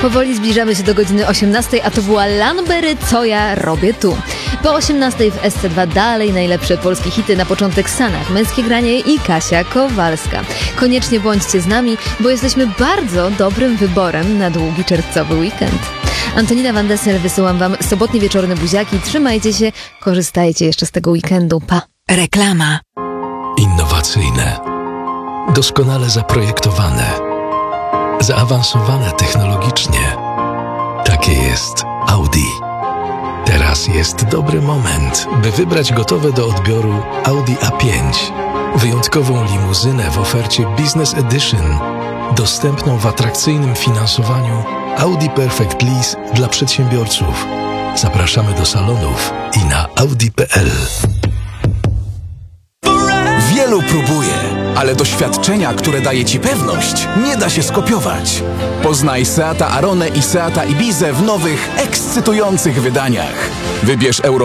Powoli zbliżamy się do godziny 18, a to była Lanbery, Co ja robię tu. Po 18 w SC2 dalej najlepsze polskie hity, na początek Sanach, Męskie granie i Kasia Kowalska. Koniecznie bądźcie z nami, bo jesteśmy bardzo dobrym wyborem na długi czerwcowy weekend. Antonina Van Dessel, wysyłam wam sobotnie wieczorne buziaki. Trzymajcie się, korzystajcie jeszcze z tego weekendu. Pa! Reklama. Innowacyjne, doskonale zaprojektowane, zaawansowane technologicznie. Takie jest Audi. Teraz jest dobry moment, by wybrać gotowe do odbioru Audi A5. Wyjątkową limuzynę w ofercie Business Edition, dostępną w atrakcyjnym finansowaniu Audi Perfect Lease dla przedsiębiorców. Zapraszamy do salonów i na audi.pl. Wielu próbuje, ale doświadczenia, które daje Ci pewność, nie da się skopiować. Poznaj Seata Aronę i Seata Ibizę w nowych, ekscytujących wydaniach. Wybierz